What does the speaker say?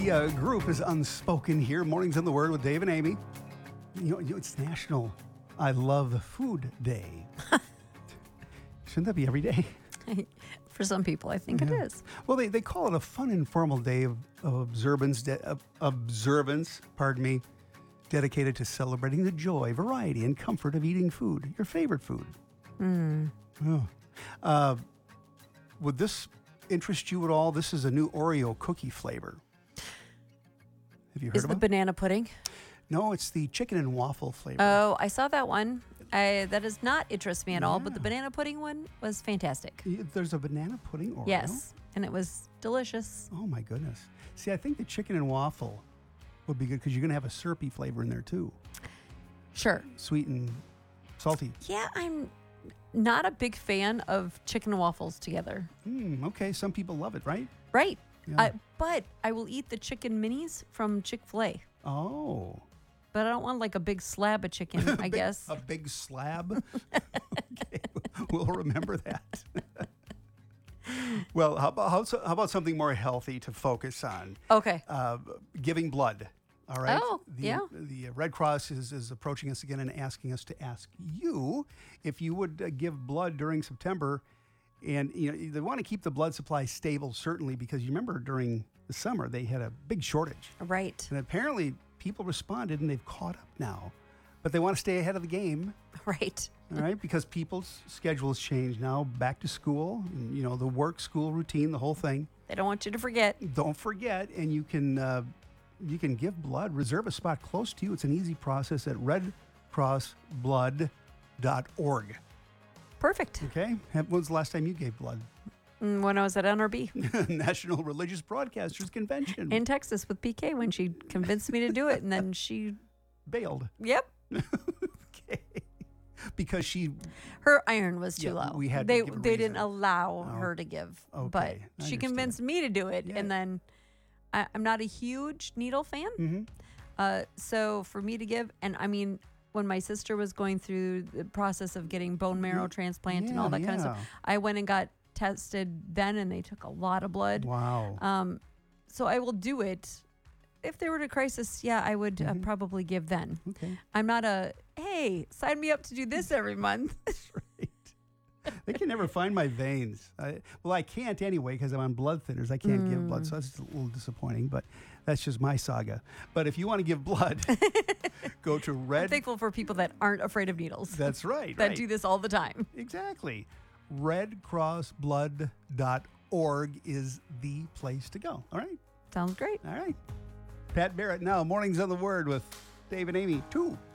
The group is Unspoken here. Mornings on the Word with Dave and Amy. It's National I Love Food Day. Shouldn't that be every day? For some people, I think it is. Well, they call it a fun, informal day of observance, dedicated to celebrating the joy, variety, and comfort of eating food, your favorite food. Would this interest you at all? This is a new Oreo cookie flavor. Have you heard Is of the it? banana pudding? No, it's the chicken and waffle flavor. Oh, I saw that one. That does not interest me at all, but the banana pudding one was fantastic. There's a banana pudding Oreo? Yes, and it was delicious. Oh, my goodness. See, I think the chicken and waffle would be good because you're going to have a syrupy flavor in there, too. Sure. Sweet and salty. Yeah, I'm not a big fan of chicken and waffles together. Okay, some people love it, right? Right. Yeah. But I will eat the chicken minis from Chick-fil-A. Oh. But I don't want like a big slab of chicken, I guess. A big slab? Okay, we'll remember that. Well, how about something more healthy to focus on? Okay. Giving blood. All right. Oh, yeah. The Red Cross is approaching us again and asking us to ask you if you would give blood during September. And they want to keep the blood supply stable, certainly, because you remember during the summer they had a big shortage. Right. And apparently people responded and they've caught up now. But they want to stay ahead of the game. Right. All right, because people's schedules change now, back to school, and, the work, school routine, the whole thing. They don't want you to forget. Don't forget, and you can give blood, reserve a spot close to you. It's an easy process at redcrossblood.org. Perfect. Okay? When was the last time you gave blood? When I was at NRB. National Religious Broadcasters Convention. In Texas with PK when she convinced me to do it, and then she bailed. Yep. Okay. Because her iron was too low. We had they to give a didn't reason. allow her to give, Okay, but I she understand. convinced me to do it, Yeah. and then I'm not a huge needle fan. So for me to give, and I mean, when my sister was going through the process of getting bone marrow transplant and all that kind of stuff, I went and got tested then, and they took a lot of blood. Wow. So I will do it. If there were a crisis, I would probably give then. Okay. I'm not hey, sign me up to do this every month. That's right. They can never find my veins. I can't anyway because I'm on blood thinners. I can't give blood, so that's a little disappointing, but that's just my saga. But if you want to give blood, go to I'm thankful for people that aren't afraid of needles. That's right. That do this all the time. Exactly. redcrossblood.org is the place to go. All right? Sounds great. All right. Pat Barrett now, Mornings on the Word with Dave and Amy 2.